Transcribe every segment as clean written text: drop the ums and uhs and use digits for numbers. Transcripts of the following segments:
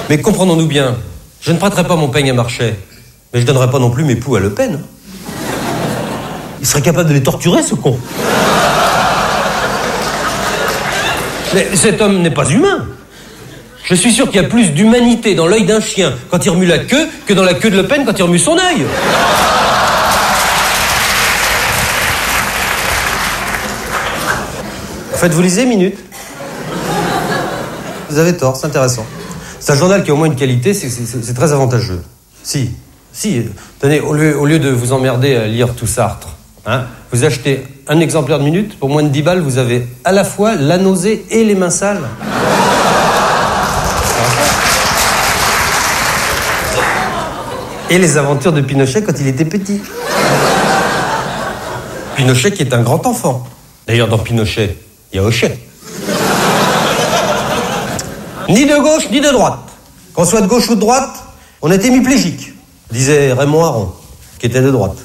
Mais comprenons-nous bien, je ne prêterai pas mon peigne à Marchais, mais je donnerai pas non plus mes poux à Le Pen. Il serait capable de les torturer, ce con. Mais cet homme n'est pas humain. Je suis sûr qu'il y a plus d'humanité dans l'œil d'un chien quand il remue la queue que dans la queue de Le Pen quand il remue son œil. En fait, vous lisez Minute? Vous avez tort, c'est intéressant. C'est un journal qui a au moins une qualité, c'est très avantageux. Si, tenez, au lieu de vous emmerder à lire tout Sartre, hein, vous achetez un exemplaire de Minute, pour moins de 10 balles, vous avez à la fois la nausée et les mains sales. Et les aventures de Pinochet quand il était petit. Pinochet qui est un grand enfant. D'ailleurs, dans Pinochet, il y a Hochet. Ni de gauche, ni de droite. Qu'on soit de gauche ou de droite, on est hémiplégique, disait Raymond Aron, qui était de droite.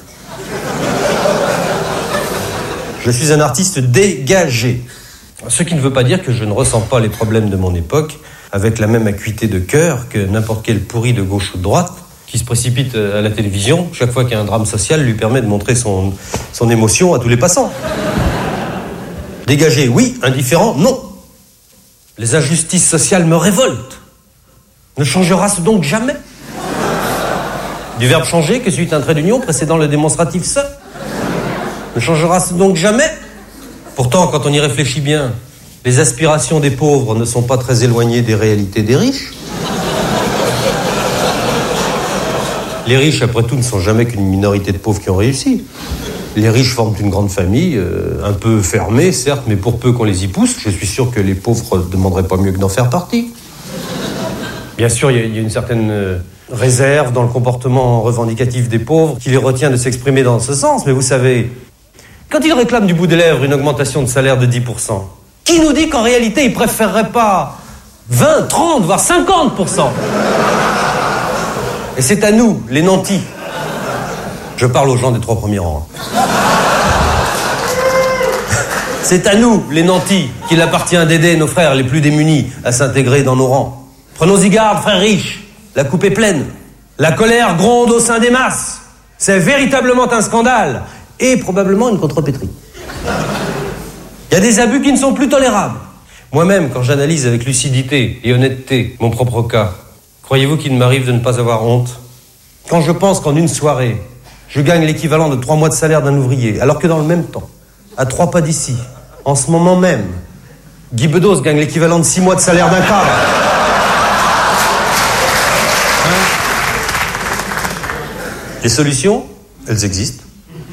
Je suis un artiste dégagé. Ce qui ne veut pas dire que je ne ressens pas les problèmes de mon époque avec la même acuité de cœur que n'importe quel pourri de gauche ou de droite qui se précipite à la télévision chaque fois qu'un drame social lui permet de montrer son émotion à tous les passants. Dégagé, oui. Indifférent, non. Les injustices sociales me révoltent. Ne changera-ce donc jamais? Du verbe changer que suit un trait d'union précédant le démonstratif se. Ne changera-ce donc jamais? Pourtant, quand on y réfléchit bien, les aspirations des pauvres ne sont pas très éloignées des réalités des riches. Les riches, après tout, ne sont jamais qu'une minorité de pauvres qui ont réussi. Les riches forment une grande famille, un peu fermée, certes, mais pour peu qu'on les y pousse, je suis sûr que les pauvres ne demanderaient pas mieux que d'en faire partie. Bien sûr, il y a une certaine réserve dans le comportement revendicatif des pauvres qui les retient de s'exprimer dans ce sens, mais vous savez, quand ils réclament du bout des lèvres une augmentation de salaire de 10%, qui nous dit qu'en réalité, ils préféreraient pas 20, 30, voire 50%? Et c'est à nous, les nantis. Je parle aux gens des 3 premiers rangs. C'est à nous, les nantis, qu'il appartient d'aider nos frères les plus démunis à s'intégrer dans nos rangs. Prenons-y garde, frères riches. La coupe est pleine. La colère gronde au sein des masses. C'est véritablement un scandale. Et probablement une contrepétrie. Il y a des abus qui ne sont plus tolérables. Moi-même, quand j'analyse avec lucidité et honnêteté mon propre cas, croyez-vous qu'il m'arrive de ne pas avoir honte? Quand je pense qu'en une soirée, je gagne l'équivalent de 3 mois de salaire d'un ouvrier, alors que dans le même temps, à 3 pas d'ici, en ce moment même, Guy Bedos gagne l'équivalent de 6 mois de salaire d'un cadre. Les solutions, elles existent.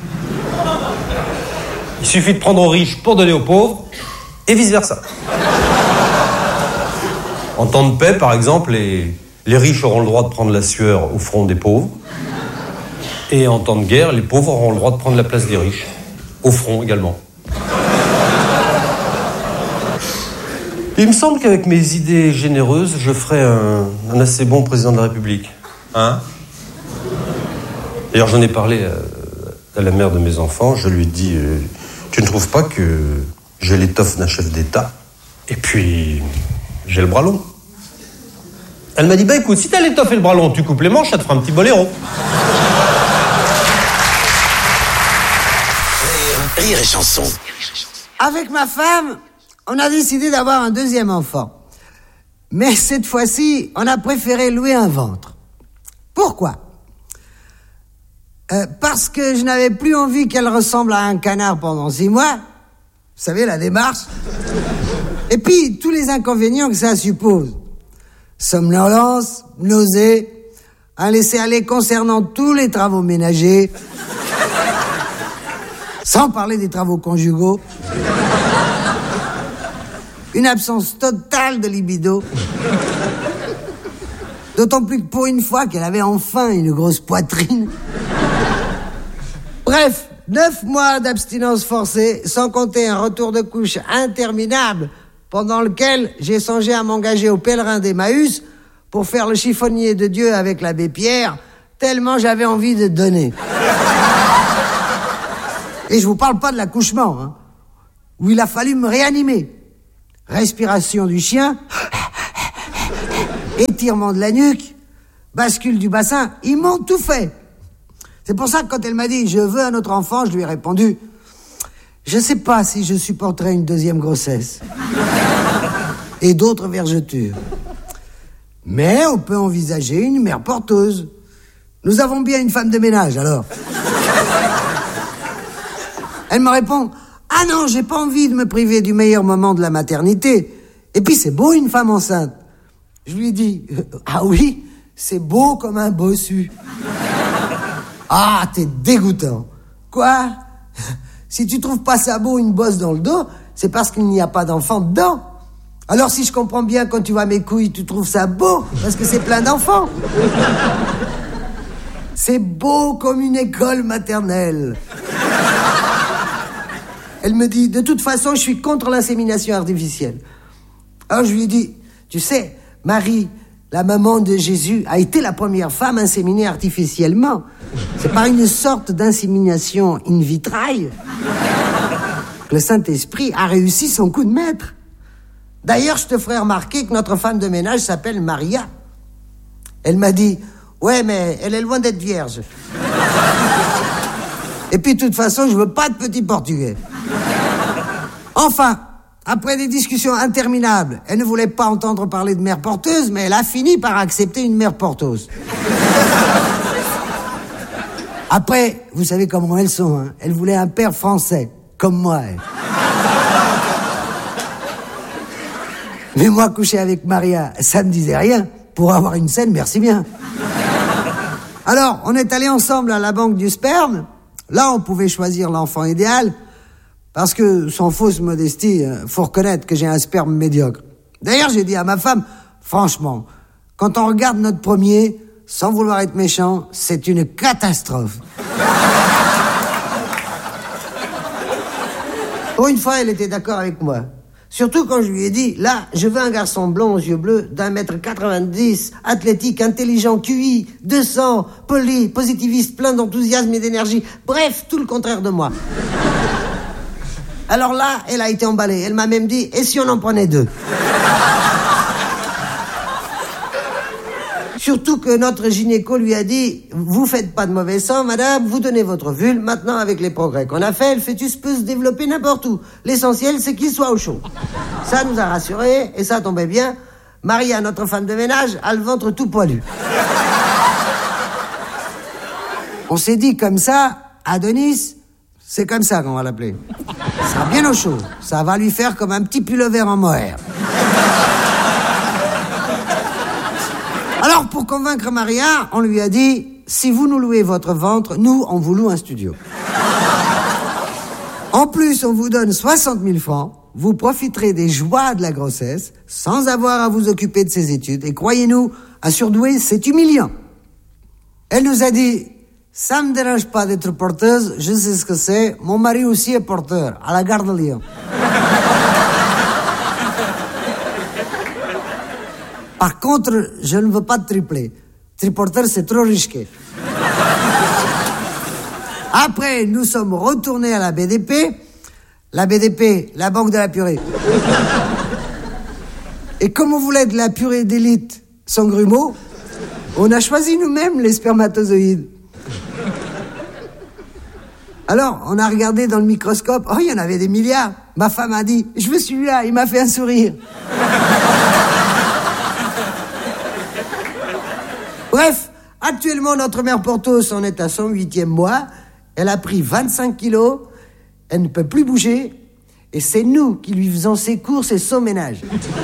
Il suffit de prendre aux riches pour donner aux pauvres, et vice-versa. En temps de paix, par exemple, les riches auront le droit de prendre la sueur au front des pauvres. Et en temps de guerre, les pauvres auront le droit de prendre la place des riches. Au front également. Il me semble qu'avec mes idées généreuses, je ferai un assez bon président de la République. Hein? D'ailleurs, j'en ai parlé à la mère de mes enfants. Je lui ai dit, tu ne trouves pas que j'ai l'étoffe d'un chef d'État? Et puis, j'ai le bras long. Elle m'a dit, bah écoute, si t'as l'étoffe et le bras long, tu coupes les manches, ça te fera un petit boléro. Rire et chanson. Avec ma femme, on a décidé d'avoir un 2e enfant. Mais cette fois-ci, on a préféré louer un ventre. Pourquoi? Parce que je n'avais plus envie qu'elle ressemble à un canard pendant 6 mois. Vous savez, la démarche. Et puis, tous les inconvénients que ça suppose. Somnolence, nausée, un laisser-aller concernant tous les travaux ménagers, sans parler des travaux conjugaux, une absence totale de libido, d'autant plus que pour une fois qu'elle avait enfin une grosse poitrine. Bref, 9 mois d'abstinence forcée, sans compter un retour de couche interminable, pendant lequel j'ai songé à m'engager au pèlerin d'Emmaüs pour faire le chiffonnier de Dieu avec l'abbé Pierre, tellement j'avais envie de donner. Et je vous parle pas de l'accouchement, hein, où il a fallu me réanimer. Respiration du chien, étirement de la nuque, bascule du bassin, ils m'ont tout fait. C'est pour ça que quand elle m'a dit « je veux un autre enfant », je lui ai répondu « je sais pas si je supporterai une deuxième grossesse et d'autres vergetures. Mais on peut envisager une mère porteuse. Nous avons bien une femme de ménage, alors. » Elle me répond « ah non, j'ai pas envie de me priver du meilleur moment de la maternité. Et puis c'est beau une femme enceinte. » Je lui ai dit « ah oui, c'est beau comme un bossu. » Ah, t'es dégoûtant. Quoi? Si tu trouves pas ça beau une bosse dans le dos, c'est parce qu'il n'y a pas d'enfant dedans. Alors si je comprends bien, quand tu vois mes couilles, tu trouves ça beau, parce que c'est plein d'enfants. C'est beau comme une école maternelle. Elle me dit, de toute façon, je suis contre l'insémination artificielle. Alors je lui ai dit, tu sais, Marie, la maman de Jésus, a été la première femme inséminée artificiellement. C'est par une sorte d'insémination in vitrae que le Saint-Esprit a réussi son coup de maître. D'ailleurs, je te ferai remarquer que notre femme de ménage s'appelle Maria. Elle m'a dit, ouais, mais elle est loin d'être vierge. Et puis, de toute façon, je veux pas de petits portugais. Enfin, après des discussions interminables, elle ne voulait pas entendre parler de mère porteuse, mais elle a fini par accepter une mère porteuse. Après, vous savez comment elles sont, hein. Elle voulait un père français, comme moi. Elle. Mais moi, coucher avec Maria, ça me disait rien. Pour avoir une scène, merci bien. Alors, on est allés ensemble à la banque du sperme. Là, on pouvait choisir l'enfant idéal. Parce que, sans fausse modestie, faut reconnaître que j'ai un sperme médiocre. D'ailleurs, j'ai dit à ma femme, franchement, quand on regarde notre premier, sans vouloir être méchant, c'est une catastrophe. Pour une fois, elle était d'accord avec moi. Surtout quand je lui ai dit, là, je veux un garçon blond aux yeux bleus, d'1m90, athlétique, intelligent, QI, 200, poli, positiviste, plein d'enthousiasme et d'énergie. Bref, tout le contraire de moi. Alors là, elle a été emballée. Elle m'a même dit, et si on en prenait 2? Surtout que notre gynéco lui a dit, vous faites pas de mauvais sang, madame, vous donnez votre vulve. Maintenant, avec les progrès qu'on a fait, le fœtus peut se développer n'importe où. L'essentiel, c'est qu'il soit au chaud. Ça nous a rassurés, et ça tombait bien. Maria, notre femme de ménage, a le ventre tout poilu. On s'est dit comme ça, Adonis, c'est comme ça qu'on va l'appeler. Ça sera bien au chaud. Ça va lui faire comme un petit pullover en mohair. Alors, pour convaincre Maria, on lui a dit, si vous nous louez votre ventre, nous, on vous loue un studio. En plus, on vous donne 60 000 francs, vous profiterez des joies de la grossesse, sans avoir à vous occuper de ses études. Et croyez-nous, un surdoué, c'est humiliant. Elle nous a dit, ça me dérange pas d'être porteuse, je sais ce que c'est, mon mari aussi est porteur, à la gare de Lyon. Par contre, je ne veux pas de triplé. Triporteur, c'est trop risqué. Après, nous sommes retournés à la BDP. La BDP, la banque de la purée. Et comme on voulait de la purée d'élite sans grumeaux, on a choisi nous-mêmes les spermatozoïdes. Alors, on a regardé dans le microscope. Oh, il y en avait des milliards. Ma femme a dit, je veux celui-là. Il m'a fait un sourire. Bref, actuellement, notre mère porteuse en est à son 8e mois. Elle a pris 25 kilos. Elle ne peut plus bouger. Et c'est nous qui lui faisons ses courses et son ménage.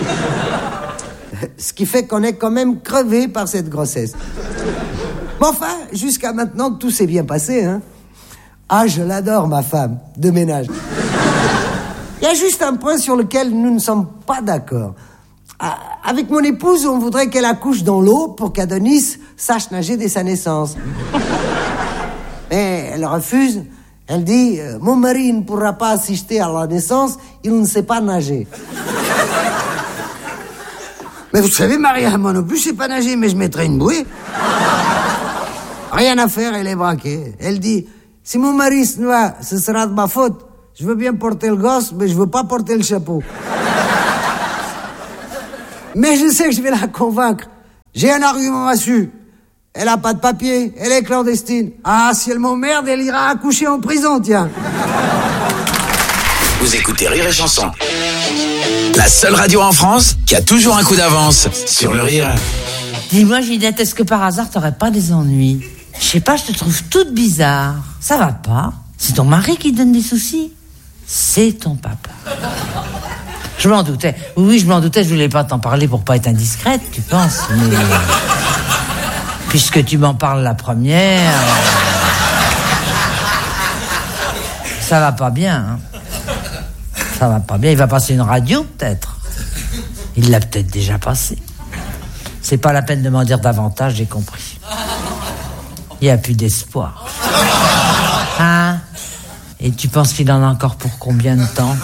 Ce qui fait qu'on est quand même crevé par cette grossesse. Mais enfin, jusqu'à maintenant, tout s'est bien passé, hein. Ah, je l'adore, ma femme de ménage. Il y a juste un point sur lequel nous ne sommes pas d'accord. Avec mon épouse, on voudrait qu'elle accouche dans l'eau pour qu'Adonis sache nager dès sa naissance. Mais elle refuse. Elle dit, mon mari ne pourra pas assister à la naissance, il ne sait pas nager. Mais vous savez, Maria, moi non plus, je sais pas nager, mais je mettrai une bouée. Rien à faire, elle est braquée. Elle dit, si mon mari se noie, ce sera de ma faute. Je veux bien porter le gosse, mais je veux pas porter le chapeau. Mais je sais que je vais la convaincre. J'ai un argument massue. Elle a pas de papier, elle est clandestine. Ah, si elle m'emmerde, elle ira accoucher en prison, tiens. Vous écoutez Rire et Chanson. La seule radio en France qui a toujours un coup d'avance sur le rire. Dis-moi, Ginette, est-ce que par hasard t'aurais pas des ennuis? Je sais pas, je te trouve toute bizarre. Ça va pas? C'est ton mari qui te donne des soucis? C'est ton papa. Je m'en doutais. Oui, je m'en doutais, je voulais pas t'en parler pour pas être indiscrète, tu penses, mais... Puisque tu m'en parles la première... Ça va pas bien, hein. Ça va pas bien, il va passer une radio, peut-être. Il l'a peut-être déjà passé. C'est pas la peine de m'en dire davantage, j'ai compris. Il n'y a plus d'espoir. Hein? Et tu penses qu'il en a encore pour combien de temps?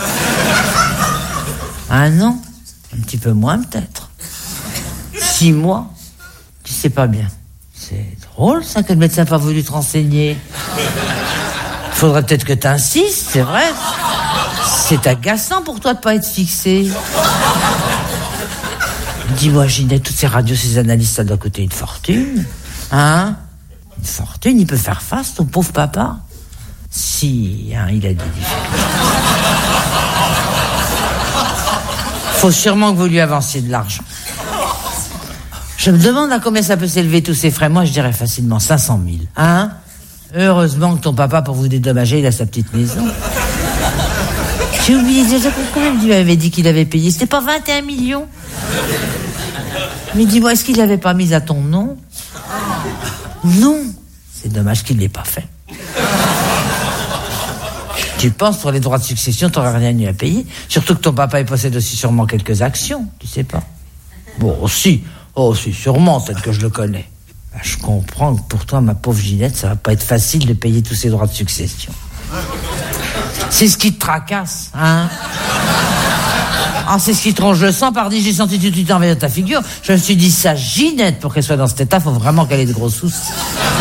Un an? Un petit peu moins, peut-être. 6 mois? Tu sais pas bien. C'est drôle, ça, que le médecin n'a pas voulu te renseigner. Faudrait peut-être que t'insistes, c'est vrai. C'est agaçant pour toi de pas être fixé. Dis-moi, Ginette, toutes ces radios, ces analyses, ça doit coûter une fortune. Hein? Une fortune, il peut faire face, ton pauvre papa? Si, hein, il a des difficultés. Faut sûrement que vous lui avanciez de l'argent. Je me demande à combien ça peut s'élever tous ces frais. Moi, je dirais facilement 500 000. Hein? Heureusement que ton papa, pour vous dédommager, il a sa petite maison. J'ai oublié déjà combien il lui avait dit qu'il avait payé. C'était pas 21 millions? Mais dis-moi, est-ce qu'il l'avait pas mis à ton nom? Non. C'est dommage qu'il l'ait pas fait. Tu penses, pour les droits de succession, t'aurais rien eu à payer? Surtout que ton papa, il possède aussi sûrement quelques actions, tu sais pas? Bon, aussi. Oh, si, sûrement, peut-être que je le connais. Ben, je comprends que pour toi, ma pauvre Ginette, ça va pas être facile de payer tous ces droits de succession. C'est ce qui te tracasse, hein? Ah, c'est ce qui te ronge le sang, pardi, j'ai senti tout envers ta figure. Je me suis dit, ça, Ginette, pour qu'elle soit dans cet état, faut vraiment qu'elle ait de gros soucis.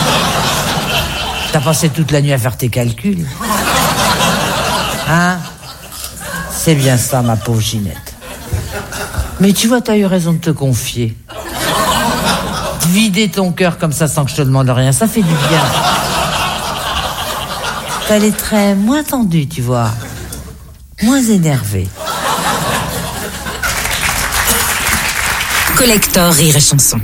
T'as passé toute la nuit à faire tes calculs. Hein? C'est bien ça, ma pauvre Ginette. Mais tu vois, t'as eu raison de te confier. Vider ton cœur comme ça sans que je te demande rien, ça fait du bien. T'as les traits moins tendus, tu vois. Moins énervés. Collector Rire et Chanson.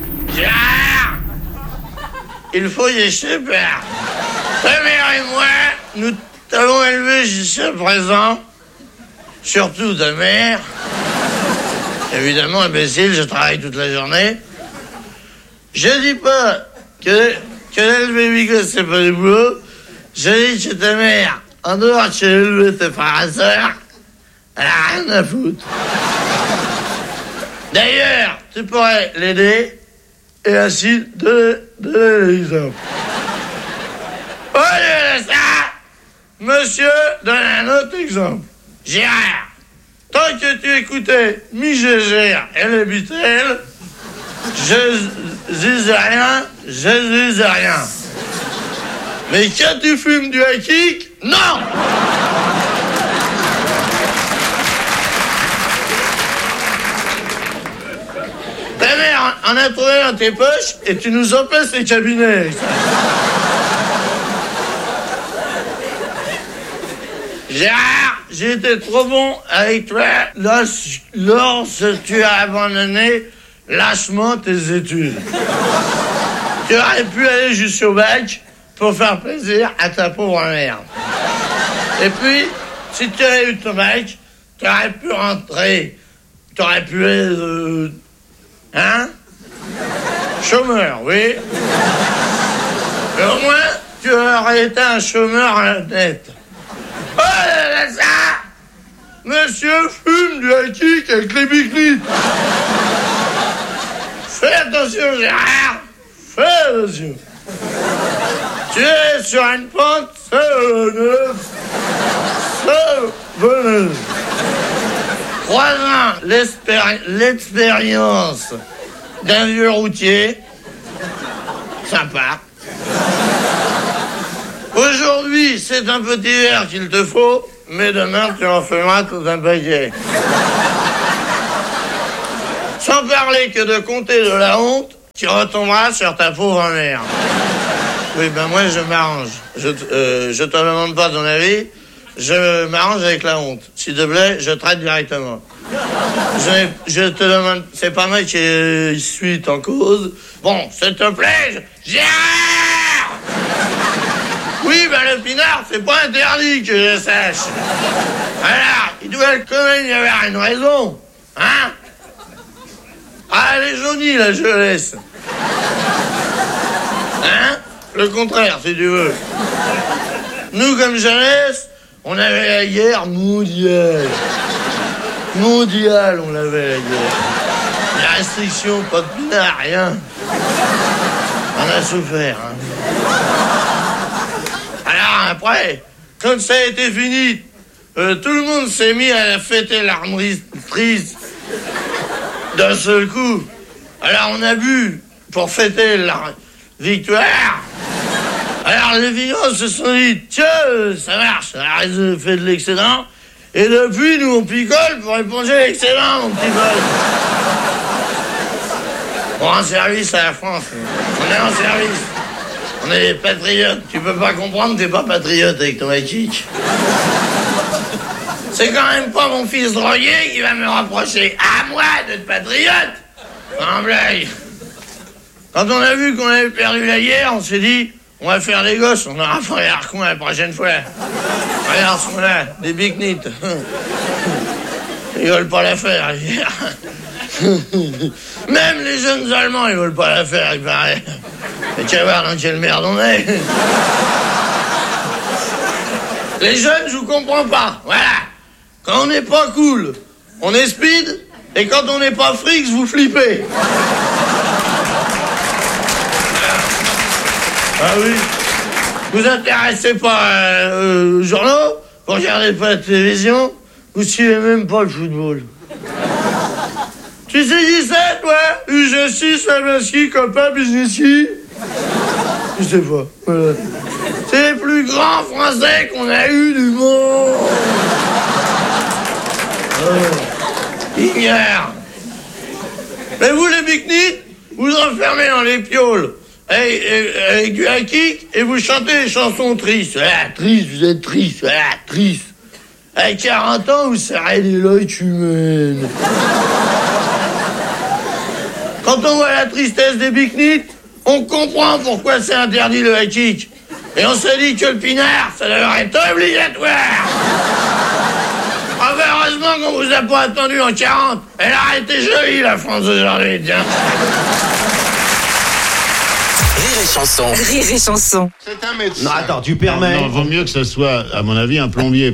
Il faut y échapper. Ta mère et moi, nous t'avons élevé jusqu'à présent. Surtout ta mère. Évidemment, imbécile, je travaille toute la journée. Je dis pas que l'élever Bigot, c'est pas du boulot. Je dis que ta mère, en dehors de chez élever tes frères et sœurs, elle a rien à foutre. D'ailleurs, tu pourrais l'aider et ainsi donner l'exemple. Au lieu de ça, monsieur donne un autre exemple. Gérard, tant que tu écoutais Migégère et les Beatles, je disais rien. Mais quand tu fumes du hakik, non! Ta mère en a trouvé dans tes poches et tu nous empêches les cabinets. Gérard, j'ai été trop bon avec toi lorsque tu as abandonné lâchement tes études. Tu aurais pu aller jusqu'au bac pour faire plaisir à ta pauvre mère. Et puis, si tu avais eu ton bac, tu aurais pu rentrer, tu aurais pu être... hein? Chômeur, oui. Mais au moins, tu aurais été un chômeur net. Oh là là, ça! Monsieur fume du hakik avec les biglites. Fais attention, Gérard. Fais attention. Tu es sur une pente savonneuse. Croisant l'expérience d'un vieux routier, sympa. Aujourd'hui, c'est un petit verre qu'il te faut, mais demain, tu en feras tout un paquet. Sans parler que de compter de la honte Tu retomberas sur ta pauvre mère. Oui, ben moi, je m'arrange. Je te demande pas ton avis. Je m'arrange avec la honte. S'il te plaît, je traite directement. Je te demande... C'est pas moi qui suis en cause. Bon, s'il te plaît, Gérard! Oui, ben le pinard, c'est pas interdit que je sache. Alors, il doit quand même y avoir une raison. Hein? Ah, elle est jaunie, la jeunesse. Hein? Le contraire, si tu veux. Nous, comme jeunesse, on avait la guerre mondiale. Mondiale, on l'avait, la guerre. Les restrictions, pas de pinard, rien. On a souffert, hein. Alors, après, quand ça a été fini, tout le monde s'est mis à fêter l'armistice d'un seul coup. Alors, on a bu pour fêter la victoire. Alors, les vignerons se sont dit, tiens, ça marche, ça a fait de l'excédent. Et depuis, nous, on picole pour éponger l'excédent, mon petit Paul. On rend service à la France. On est en service. On est des patriotes. Tu peux pas comprendre que t'es pas patriote avec ton éthique. C'est quand même pas mon fils drogué qui va me reprocher à moi d'être patriote. En blague. Quand on a vu qu'on avait perdu la guerre, on s'est dit, on va faire des gosses, on aura pas l'air con la prochaine fois. Regarde ce qu'on a, des big-nits. Ils veulent pas la faire, la guerre. Même les jeunes Allemands, ils veulent pas la faire, il paraît. Mais tu vas voir dans quelle merde on est. Les jeunes, je vous comprends pas. Voilà. Quand on n'est pas cool, on est speed. Et quand on n'est pas frics, vous flippez. Ah oui. Vous intéressez pas aux journaux? Vous regardez pas la télévision? Vous suivez même pas le football. Tu sais qui c'est, toi? UG6, Slavinsky, copain, businessy? Je sais pas. Voilà. C'est les plus grands Français qu'on a eu du monde. Ignare. Mais vous, les big-nits, vous enfermez dans les pioles avec du high-kick et vous chantez des chansons tristes. Ah, triste, vous êtes triste. Ah, triste. À 40 ans, vous serrez des lois humaines. Quand on voit la tristesse des big-nits, on comprend pourquoi c'est interdit le high-kick. Et on s'est dit que le pinard, ça devrait être obligatoire. Ah ben heureusement qu'on vous a pas attendu en 40. Elle a été jolie, la France d'aujourd'hui, tiens. Rire et chanson. Rire et chanson. C'est un médecin. Non, attends, tu permets. Non, vaut mieux que ce soit, à mon avis, un plombier.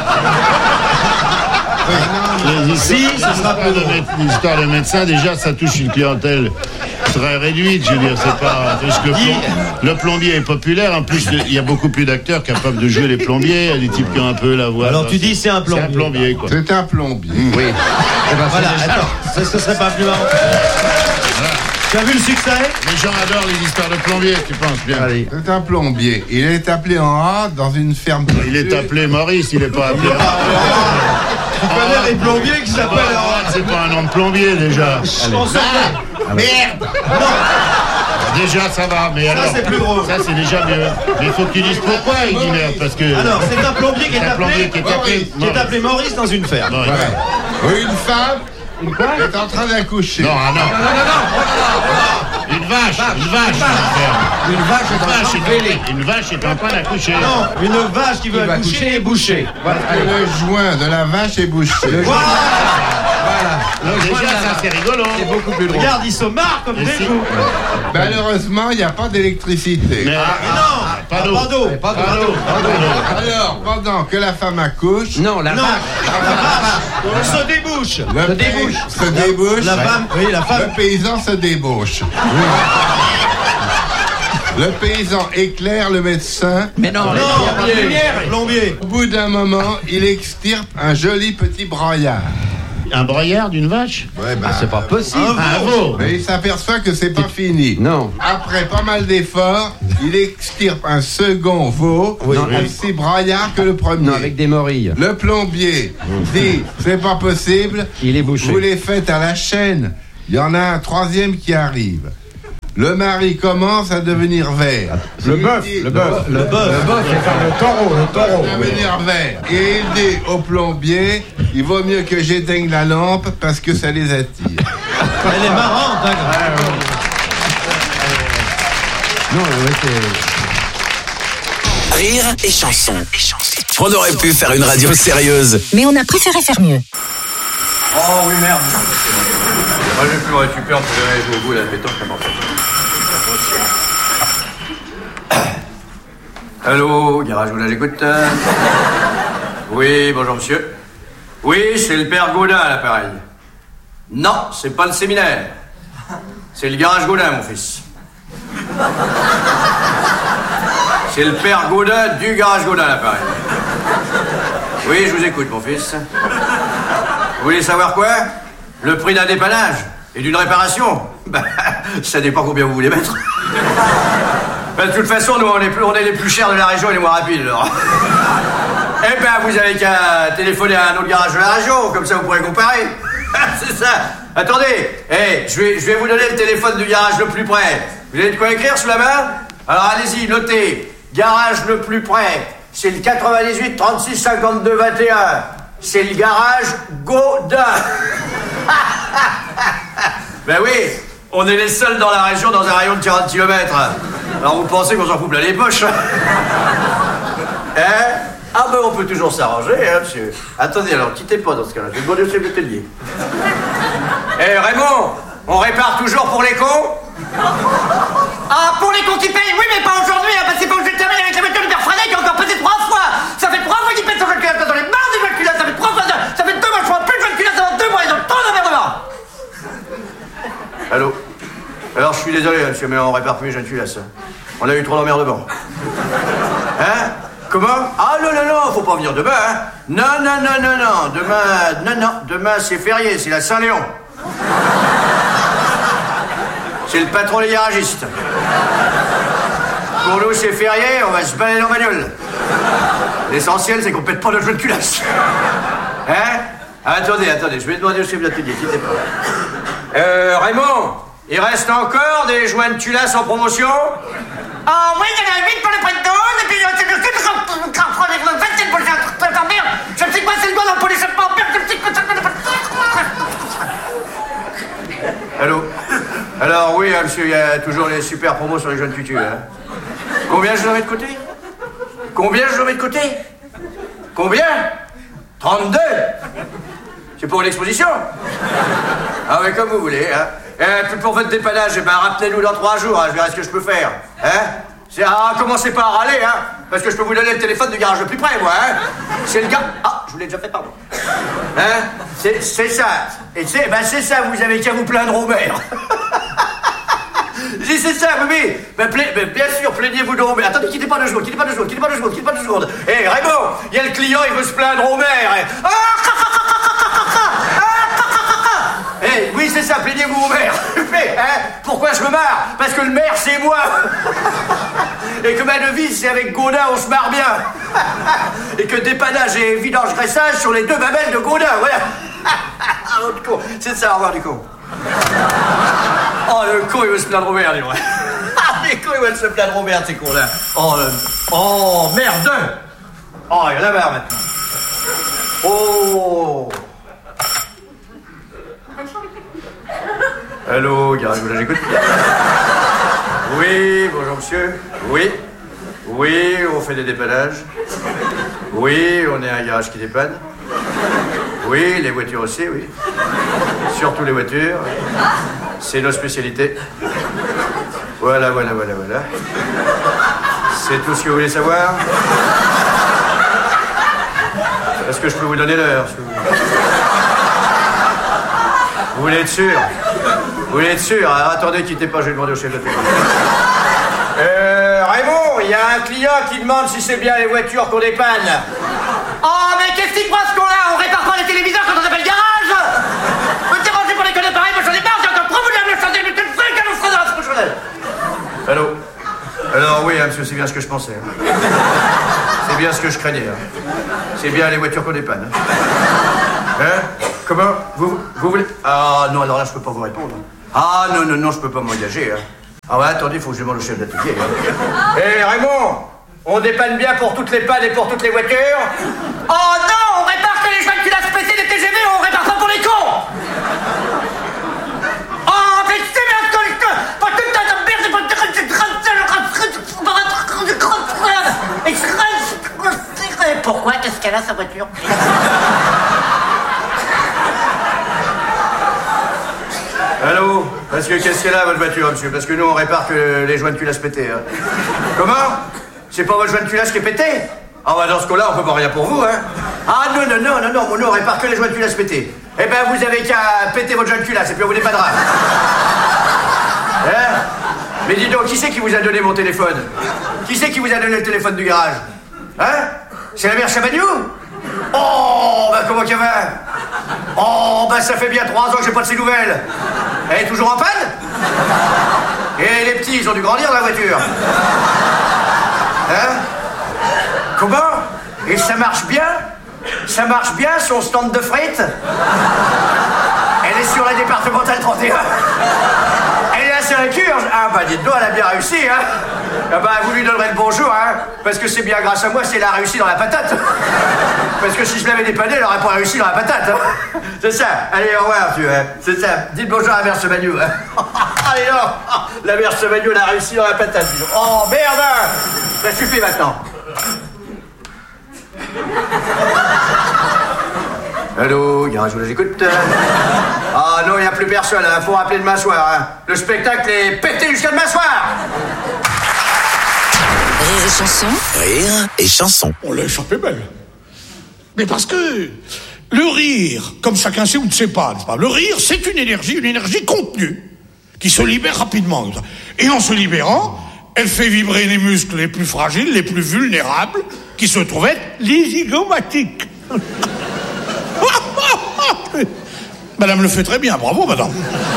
Si, ce sera pas une histoire de médecin, déjà, ça touche une clientèle très réduite, je veux dire, c'est pas... Parce que le plombier est populaire, en plus, il y a beaucoup plus d'acteurs capables de jouer les plombiers, il y a des types qui ont un peu la voix... Alors tu dis c'est un plombier. C'est un plombier, quoi. C'est un plombier. Oui. Voilà, attends, ce serait pas plus marrant. Tu as vu le succès? Les gens adorent les histoires de plombiers, tu penses bien. Allez. C'est un plombier. Il est appelé en A dans une ferme. Il est appelé Maurice, il est pas appelé... Tu connais les plombiers qui s'appellent... C'est pas un nom de plombier, déjà. Merde. Déjà, ça va, mais alors... c'est plus drôle. Ça, c'est déjà mieux. Mais il faut que tu dises pourquoi il dit merde, parce que... Alors, c'est un plombier qui est appelé Maurice dans une ferme. Non, Oui, une femme est en train d'accoucher. non. Une vache dans la ferme. Une vache est en train d'accoucher. Non, une vache qui veut accoucher est bouchée. Parce que le joint de la vache est bouché. Voilà. Déjà, ça, c'est rigolo. C'est beaucoup plus drôle. Regarde, ils se marrent comme des fous. Malheureusement, il n'y a pas d'électricité. Mais Pas d'eau. Alors, pendant que la femme accouche, La vache se débouche. se débouche, La femme. le paysan se débauche. Le paysan éclaire le médecin. Mais non, Plombier. Au bout d'un moment, il extirpe un joli petit broyard. un broyard d'une vache? Ouais, bah, c'est pas possible. Un veau. Mais il s'aperçoit que c'est pas fini. Non. Après pas mal d'efforts, il extirpe un second veau, aussi broyard que le premier. Non, avec des morilles. Le plombier dit, c'est pas possible. Il est bouché. Vous les faites à la chaîne. Il y en a un troisième qui arrive. Le mari commence à devenir vert. Le bœuf, c'est le taureau. À devenir vert. Et il dit au plombier, il vaut mieux que j'éteigne la lampe parce que ça les attire. Elle est marrante, hein. Non, Rire et chanson. On aurait pu faire une radio sérieuse. Mais on a préféré faire mieux. Oh oui, merde. Moi, j'ai pu me récupérer entre les au bout de la pétanque, ça m'en fait. Allô, garage Gaudin, j'écoute. Oui, bonjour monsieur. Oui, c'est le père Gaudin à l'appareil. Non, c'est pas le séminaire. C'est le garage Gaudin, mon fils. C'est le père Gaudin du garage Gaudin à l'appareil. Oui, je vous écoute, mon fils. Vous voulez savoir quoi? Le prix d'un dépannage et d'une réparation? Ben, ça dépend combien vous voulez mettre. Ben, de toute façon, nous, on est les plus chers de la région et les moins rapides, alors. Eh ben, vous avez qu'à téléphoner à un autre garage de la région, comme ça vous pourrez comparer. C'est ça. Attendez, je vais vous donner le téléphone du garage le plus près. Vous avez de quoi écrire sous la main? Alors allez-y, notez. Garage le plus près, c'est le 98 36 52 21. C'est le garage Gaudin. Ben oui, on est les seuls dans la région dans un rayon de 40 km. Alors vous pensez qu'on s'en fout plein les poches? Ah ben on peut toujours s'arranger, hein, monsieur. Attendez, alors quittez pas dans ce cas-là, je vais demander au chef d'atelier. Raymond, on répare toujours pour les cons? Ah, pour les cons qui payent, oui, mais pas aujourd'hui, hein, parce que c'est pas où je vais terminer avec la voiture de Père Fredek qui a encore pesé 3 fois. Ça fait 3 fois qu'il pète son jeu de culasse, j'en ai marre des jeux de culasse, ça fait 3 fois, ça fait 2 mois, je vois plus de jeux de culasse avant 2 mois, ils ont trop d'emmerdement. Allô? Alors je suis désolé, monsieur, mais on répare plus les jeux de culasse. On a eu trop d'emmerdement. Hein? Comment? Ah non, faut pas venir demain, hein? Non, demain c'est férié, c'est la Saint-Léon. C'est le patron des garagistes. Pour nous, c'est férié, on va se balader en bagnole. L'essentiel, c'est qu'on pète pas notre jeu de culasse. Hein? Attendez, je vais demander au chef d'atelier, quittez pas. Raymond, il reste encore des joints de culasse en promotion? Ah oui, il y en a 8 pour le prix de 12, et puis c'est le 27 pour le merde. Je me sais quoi, c'est le doigt dans le pot d'échappement, merde, je me sais quoi, Allô? Alors oui, hein, monsieur, il y a toujours les super promos sur les jeunes tutus, hein. Combien je dois mettre de côté? Combien? 32? C'est pour l'exposition? Ah oui, comme vous voulez, hein. Puis pour votre dépannage, rappelez-nous dans 3 jours, hein, je verrai ce que je peux faire, hein. Commencez pas à râler, hein, parce que je peux vous donner le téléphone du garage le plus près, moi, hein. C'est le gars... Ah, je vous l'ai déjà fait, pardon. Hein? C'est ça. Et c'est ça, vous avez qu'à vous plaindre au maire. Si c'est ça, oui. Bien sûr, plaignez-vous donc. Mais attendez, quittez pas 2 secondes. Raymond, il y a le client, il veut se plaindre au maire. Oui, c'est ça, plaignez-vous au maire. Pourquoi je me marre? Parce que le maire, c'est moi. Et que ma devise, c'est avec Gaudin, on se marre bien. Et que dépannage et vidange-graissage sur les 2 mamelles de Gaudin, voilà. L'autre con, c'est ça, au revoir du con. Oh, le con, il veut se plaindre au maire, dis moi. Les cons, ils veulent se plaindre au maire, ces cons-là. Oh, merde. Oh, il y en a marre, maintenant. Oh. Allô, garage Gaudin, j'écoute. Oui, bonjour monsieur. Oui, on fait des dépannages. Oui, on est un garage qui dépanne. Oui, les voitures aussi, oui. Surtout les voitures. C'est nos spécialités. Voilà. C'est tout ce que vous voulez savoir? Est-ce que je peux vous donner l'heure? Vous voulez être sûr? Alors, attendez, quittez pas, je vais demander au chef de l'atelier. Raymond, il y a un client qui demande si c'est bien les voitures qu'on dépanne. Oh, mais qu'est-ce qu'il croit ce con-là? On répare pas les téléviseurs quand on s'appelle garage. Me dérangez pour les conneries pareilles, moi j'en ai marre, j'ai encore trop voulu me changer, mais tu le fais qu'à l'on se dans ce cochonnel. Allô? Alors oui, hein, monsieur, c'est bien ce que je pensais. C'est bien ce que je craignais. C'est bien les voitures qu'on dépanne. Hein? Comment? Vous voulez? Ah non, alors là, je peux pas vous répondre. Ah non, je peux pas m'engager. Hein. Ah ouais, attendez, faut que je demande au chef d'atelier. Hé, Raymond, on dépanne bien pour toutes les pannes et pour toutes les voitures? Oh non, on répare que les joints de culasse pétés des TGV, on répare pas pour les cons. Oh, mais c'est bien que pas tout un de merde, pourquoi? Qu'est-ce qu'elle a, sa voiture? Allô? Parce que qu'est-ce qu'elle a, votre voiture, monsieur? Parce que nous, on répare que les joints de culasse pétés, hein. Comment? C'est pas votre joint de culasse qui est pété? Ah bah dans ce cas-là, on peut pas rien pour vous, hein. Ah non, nous, on répare que les joints de culasse pétés. Eh ben, vous avez qu'à péter votre joint de culasse et puis on vous dépanera. Hein? Mais dis donc, qui c'est qui vous a donné mon téléphone? Qui c'est qui vous a donné le téléphone du garage? Hein? C'est la mère Chabagnou? Oh, bah comment qu'elle va? Oh, bah ça fait bien 3 ans que j'ai pas de ses nouvelles. Elle est toujours en panne? Et les petits, ils ont dû grandir dans la voiture. Hein? Comment? Et ça marche bien? Ça marche bien, son stand de frites? Elle est sur la départementale 31. Elle est là sur la cure. Ah bah dites-donc, elle a bien réussi, hein. Ah bah vous lui donnerez le bonjour, hein. Parce que c'est bien grâce à moi si elle a réussi dans la patate. Parce que si je l'avais dépanné, elle aurait pas réussi dans la patate, hein. C'est ça. Allez, au revoir, tu vois. C'est ça. Dites bonjour à la mère Sebagnou, hein. Allez, non. La mère Sebagnou, elle a réussi dans la patate. Oh merde. Ça suffit maintenant. Allô, garage, je vous écoute. Ah non, il n'y a plus personne, hein. Faut rappeler demain soir, hein. Le spectacle est pété jusqu'à demain soir. Rire et chanson. Rire et chanson. On l'a échappé belle. Mais parce que le rire, comme chacun sait ou ne sait pas, n'est-ce pas? Le rire, c'est une énergie contenue, qui se libère rapidement. Et en se libérant, elle fait vibrer les muscles les plus fragiles, les plus vulnérables, qui se trouvent être les zygomatiques. Madame le fait très bien, bravo madame.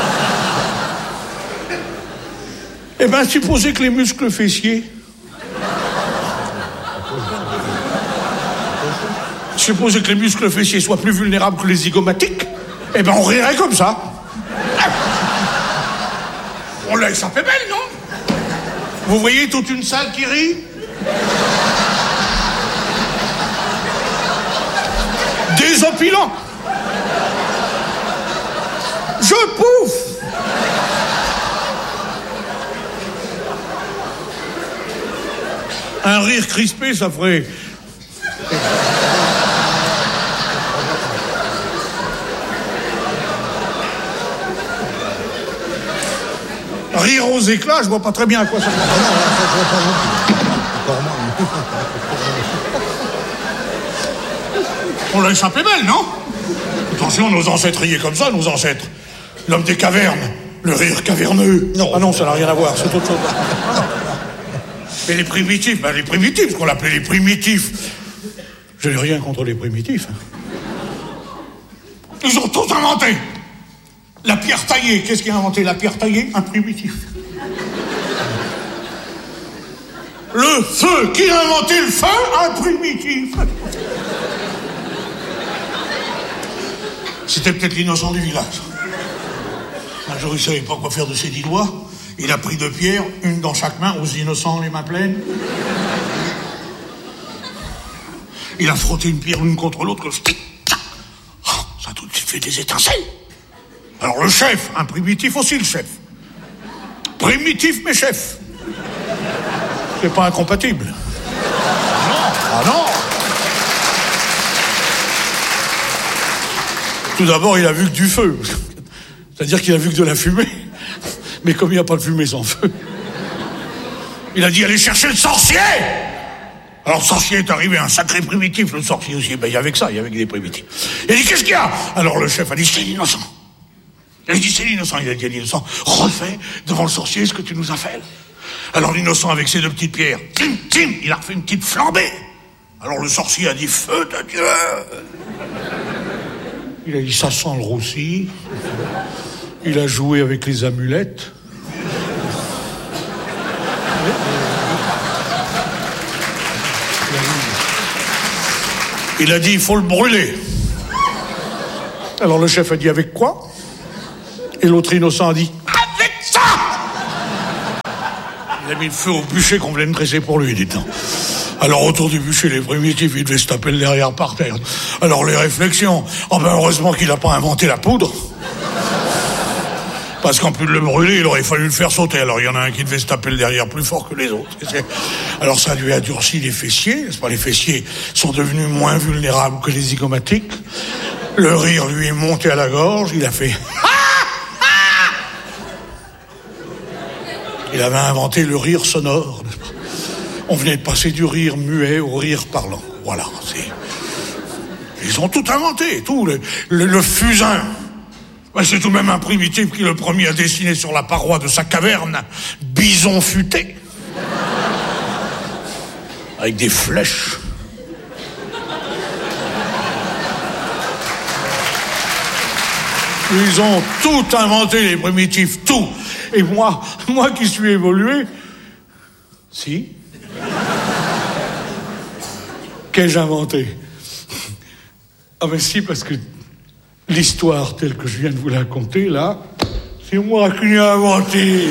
Eh bien, supposez que les muscles fessiers... Supposez que les muscles fessiers soient plus vulnérables que les zygomatiques, eh bien on rirait comme ça. On l'a échappé belle, non? Vous voyez toute une salle qui rit? Désopilant. Je pouffe. Un rire crispé, ça ferait... Rire aux éclats, je vois pas très bien à quoi ça sert. On l'a échappé belle, non? Attention, nos ancêtres riaient comme ça, nos ancêtres. L'homme des cavernes, le rire caverneux. Non. Ah non, ça n'a rien à voir, c'est autre chose. Mais les primitifs, ce qu'on appelait les primitifs. Je n'ai rien contre les primitifs. Ils ont tous inventé. La pierre taillée. Qu'est-ce qui a inventé la pierre taillée? Un primitif. Le feu. Qui a inventé le feu? Un primitif. C'était peut-être l'innocent du village. Un jour, il savait pas quoi faire de ses 10 doigts. Il a pris 2 pierres, une dans chaque main, aux innocents les mains pleines. Il a frotté une pierre l'une contre l'autre. Ça a tout de suite fait des étincelles. Alors le chef, un primitif aussi le chef. Primitif mais chef. C'est pas incompatible. Non. Ah non. Tout d'abord, il a vu que du feu. C'est-à-dire qu'il a vu que de la fumée. Mais comme il n'y a pas de fumée sans feu, il a dit allez chercher le sorcier. Alors le sorcier est arrivé, un sacré primitif, le sorcier aussi. Ben il y avait que ça, il y avait que des primitifs. Il a dit qu'est-ce qu'il y a? Alors le chef a dit c'est l'innocent. Il a dit c'est l'innocent. Il a dit à l'innocent refais devant le sorcier ce que tu nous as fait. Alors l'innocent avec ses 2 petites pierres, tim, tim, il a refait une petite flambée. Alors le sorcier a dit feu de Dieu. Il a dit ça sent le roussi. Il a joué avec les amulettes. Il a dit il faut le brûler. Alors le chef a dit avec quoi? Et l'autre innocent a dit avec ça. Il a mis le feu au bûcher qu'on venait de dresser pour lui, dites-donc. Alors, autour du bûcher, les primitifs, ils devaient se taper le derrière par terre. Alors, les réflexions. Oh ben, heureusement qu'il n'a pas inventé la poudre. Parce qu'en plus de le brûler, il aurait fallu le faire sauter. Alors, il y en a un qui devait se taper le derrière plus fort que les autres. Alors, ça lui a durci les fessiers, n'est-ce pas? Les fessiers sont devenus moins vulnérables que les zygomatiques. Le rire lui est monté à la gorge. Il a fait... Il avait inventé le rire sonore, n'est-ce pas? On venait de passer du rire muet au rire parlant. Voilà, c'est... Ils ont tout inventé, tout. Le fusain. Ben, c'est tout de même un primitif qui le premier a dessiné sur la paroi de sa caverne bison futé. Avec des flèches. Ils ont tout inventé, les primitifs, tout. Et moi qui suis évolué... Si. Qu'ai-je inventé? Ah ben si, parce que l'histoire telle que je viens de vous la conter, là, c'est moi qui l'ai inventée.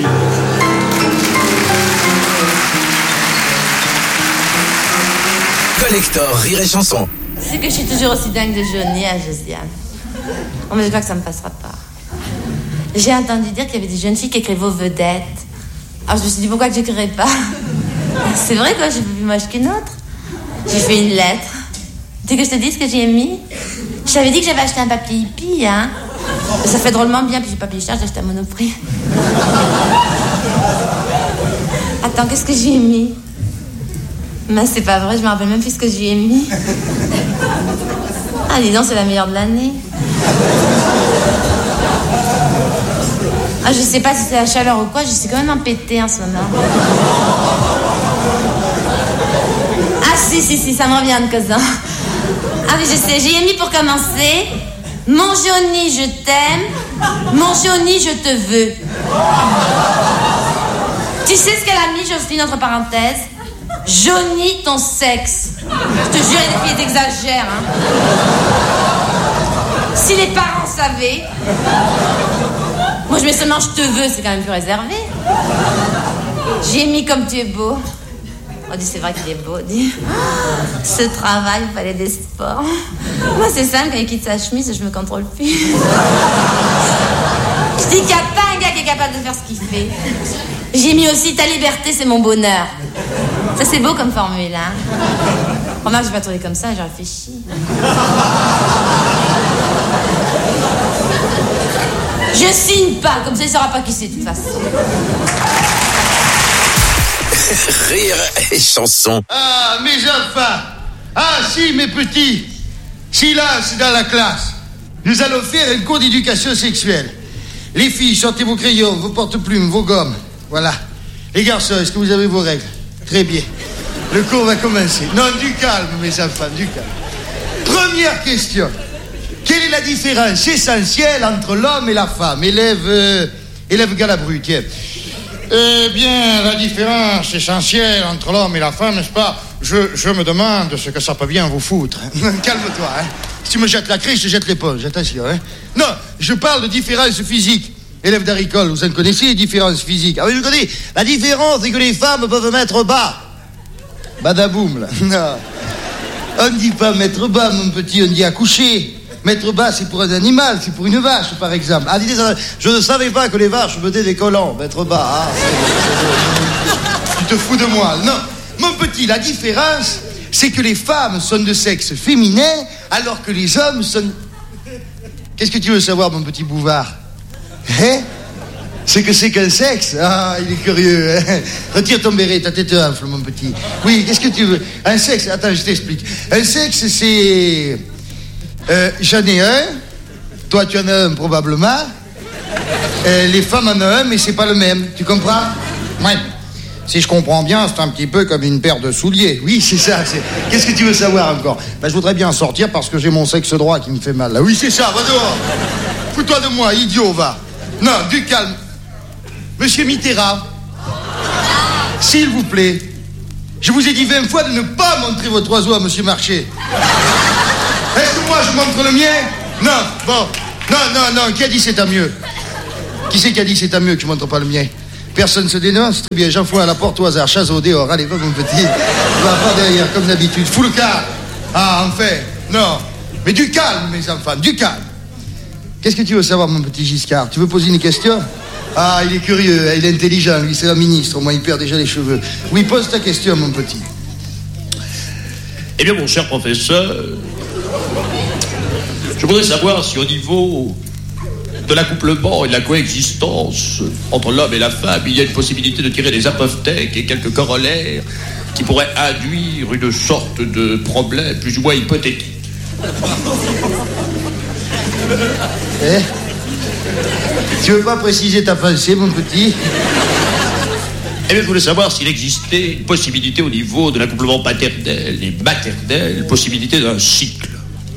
Collector Rire et Chanson. C'est que je suis toujours aussi dingue de Johnny à Josiane. On me dit pas que ça me passera pas. J'ai entendu dire qu'il y avait des jeunes filles qui écrivaient aux vedettes. Alors je me suis dit pourquoi que j'écrirais pas. C'est vrai quoi, je suis plus moche qu'une autre. J'ai fait une lettre. Tu veux que je te dise ce que j'ai mis? Je t'avais dit que j'avais acheté un papier hippie, hein. Ça fait drôlement bien, puis j'ai papier cher, j'ai acheté à Monoprix. Attends, qu'est-ce que j'y ai mis? Mais c'est pas vrai, je me rappelle même plus ce que j'y ai mis. Ah, dis donc, c'est la meilleure de l'année. Ah, je sais pas si c'est la chaleur ou quoi, je suis quand même empêtée en ce moment. Ah, si, ça me revient de cause. Ah oui, je sais, j'y ai mis pour commencer. Mon Johnny, je t'aime. Mon Johnny, je te veux. Tu sais ce qu'elle a mis, Jocelyne, entre parenthèses? Johnny, ton sexe. Je te jure, les filles exagèrent, hein. Si les parents savaient. Moi, je mets seulement je te veux, c'est quand même plus réservé. J'ai mis comme tu es beau. On dit c'est vrai qu'il est beau, dit. Ce travail, il fallait des sports. Moi, c'est simple, quand il quitte sa chemise, je me contrôle plus. Je dis qu'il n'y a pas un gars qui est capable de faire ce qu'il fait. J'ai mis aussi ta liberté, c'est mon bonheur. Ça, c'est beau comme formule, hein. Remarque, j'ai pas trouvé comme ça, j'ai réfléchi. Je signe pas, comme ça, il saura pas qui c'est, de toute façon. Rire et Chanson. Ah, mes enfants. Ah, si, mes petits. Silence dans la classe. Nous allons faire un cours d'éducation sexuelle. Les filles, sortez vos crayons, vos porte-plumes, vos gommes. Voilà. Les garçons, est-ce que vous avez vos règles? Très bien. Le cours va commencer. Non, du calme, mes enfants, du calme. Première question. Quelle est la différence essentielle entre l'homme et la femme? Élève Galabru, tiens. Eh bien, la différence essentielle entre l'homme et la femme, n'est-ce pas? Je me demande ce que ça peut bien vous foutre. Calme-toi, hein. Si tu me jettes la craie, je te jette l'éponge, attention, hein. Non, je parle de différence physique. Élève d'Aricole, vous en connaissez les différences physiques? Ah oui, je connais. La différence, c'est que les femmes peuvent mettre bas. Badaboum, là. Non. On ne dit pas mettre bas, mon petit, on dit accoucher. Mettre bas, c'est pour un animal, c'est pour une vache, par exemple. Ah, je ne savais pas que les vaches mettaient des collants. Mettre bas, tu te fous de moi. Non, mon petit, la différence, c'est que les femmes sont de sexe féminin, alors que les hommes sont... Qu'est-ce que tu veux savoir, mon petit bouvard? Hein? C'est que c'est qu'un sexe? Ah, il est curieux, hein? Retire ton béret, ta tête enfle, mon petit. Oui, qu'est-ce que tu veux? Un sexe, attends, je t'explique. Un sexe, c'est... j'en ai un. Toi, tu en as un, probablement. Les femmes en ont un, mais c'est pas le même. Tu comprends? Oui. Si je comprends bien, c'est un petit peu comme une paire de souliers. Oui, c'est ça. Qu'est-ce que tu veux savoir encore? Ben, je voudrais bien sortir parce que j'ai mon sexe droit qui me fait mal. Là. Oui, c'est ça, va dehors. Fous-toi de moi, idiot, va. Non, du calme. Monsieur Mitterrand, s'il vous plaît, je vous ai dit 20 fois de ne pas montrer votre oiseau à Monsieur Marché. Est-ce que moi je montre le mien? Non, bon. Non, qui a dit c'est à mieux? Qui c'est qui a dit c'est à mieux que je montre pas le mien? Personne se dénonce, très bien, j'enfoie à la porte au hasard, chasse au dehors, allez, va mon petit, va pas derrière, comme d'habitude, fous le calme. Ah, enfin, non, mais du calme, mes enfants, du calme. Qu'est-ce que tu veux savoir, mon petit Giscard? Tu veux poser une question? Ah, il est curieux, il est intelligent, lui, c'est un ministre, au moins il perd déjà les cheveux. Oui, pose ta question, mon petit. Eh bien, mon cher professeur, je voudrais savoir si au niveau de l'accouplement et de la coexistence entre l'homme et la femme, il y a une possibilité de tirer des apophthèques et quelques corollaires qui pourraient induire une sorte de problème plus ou moins hypothétique. Eh? Tu veux pas préciser ta pensée, mon petit? Eh bien, je voulais savoir s'il existait une possibilité au niveau de l'accouplement paternel et maternel, possibilité d'un cycle.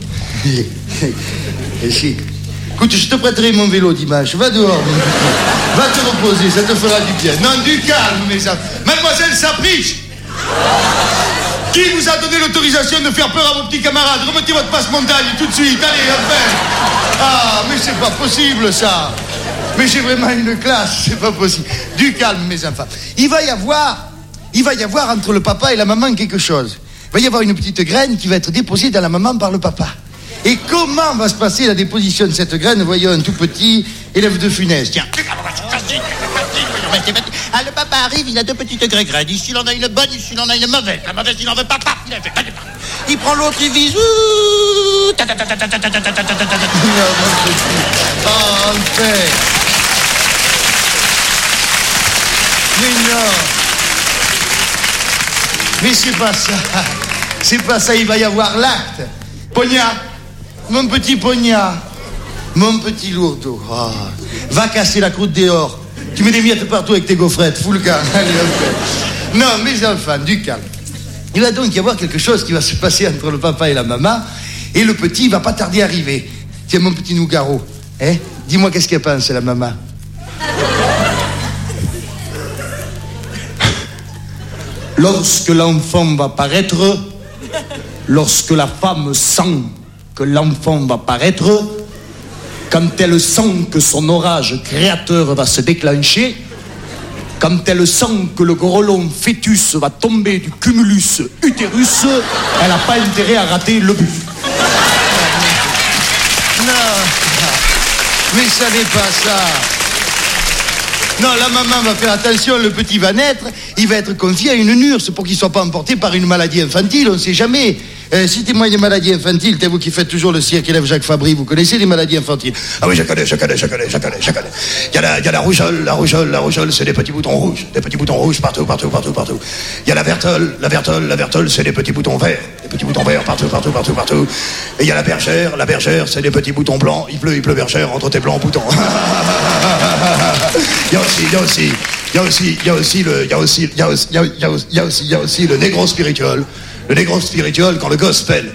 Et si. Écoute, je te prêterai mon vélo dimanche. Va dehors, mon petit. Va te reposer, ça te fera du bien. Non, du calme, mes enfants. Mademoiselle Sapriche, qui vous a donné l'autorisation de faire peur à vos petits camarades? Remettez votre passe-montagne tout de suite. Allez, enfin. Ah, mais c'est pas possible, ça. Mais j'ai vraiment une classe, c'est pas possible. Du calme, mes enfants. Il va y avoir entre le papa et la maman quelque chose. Il va y avoir une petite graine qui va être déposée dans la maman par le papa. Et comment va se passer la déposition de cette graine? Voyons un tout petit élève de Funès. Tiens. Ah, le papa arrive, il a deux petites graines. Ici, il en a une bonne, ici, il en a une mauvaise. La mauvaise, il en veut pas. Il prend l'autre, il vise. Oh, enfin. Mais non. Mais c'est pas ça. C'est pas ça, il va y avoir l'acte. Pognard, mon petit Pognard, mon petit lourdeau. Oh. Va casser la croûte dehors. Tu mets des miettes partout avec tes gaufrettes. Fous le camp. Allez, okay. Non, mes enfants, du calme. Il va donc y avoir quelque chose qui va se passer entre le papa et la maman. Et le petit, il va pas tarder à arriver. Tiens, mon petit Nougaro. Hein? Dis-moi qu'est-ce qu'elle pense, la maman. Lorsque l'enfant va paraître, lorsque la femme sent que l'enfant va paraître, quand elle sent que son orage créateur va se déclencher, quand elle sent que le grelon fœtus va tomber du cumulus utérus, elle n'a pas intérêt à rater le but. Non, mais ça n'est pas ça. Non, la maman va faire attention, le petit va naître, il va être confié à une nurse pour qu'il ne soit pas emporté par une maladie infantile, on ne sait jamais. Citez-moi une maladie infantile, c'est vous qui faites toujours le cirque élève Jacques Fabry, vous connaissez les maladies infantiles? Ah oui, je connais. Il y a la rougeole, c'est des petits boutons rouges partout. Il y a la vertole, c'est des petits boutons verts partout. Et il y a la bergère, c'est des petits boutons blancs, il pleut bergère entre tes blancs boutons. Il y a aussi le négro spirituel. Le négro spirituel, quand le gospel,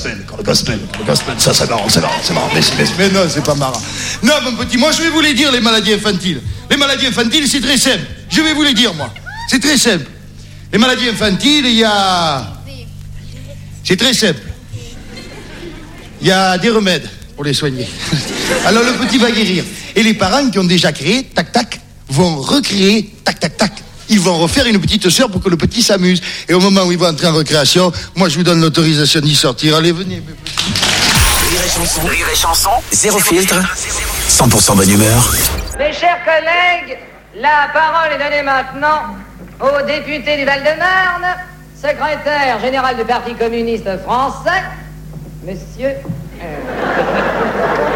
ça c'est marrant, mais non, c'est pas marrant. Non, mon petit, moi je vais vous les dire, les maladies infantiles. Les maladies infantiles, c'est très simple. Je vais vous les dire, moi. C'est très simple. Les maladies infantiles, il y a... C'est très simple. Il y a des remèdes pour les soigner. Alors le petit va guérir. Et les parents qui ont déjà créé, tac, vont recréer, tac. Ils vont refaire une petite sœur pour que le petit s'amuse. Et au moment où il va entrer en récréation, moi je vous donne l'autorisation d'y sortir. Allez, venez. Rire et chanson, zéro filtre, 100% bonne humeur. Mes chers collègues, la parole est donnée maintenant au député du Val-de-Marne, secrétaire général du Parti communiste français, monsieur...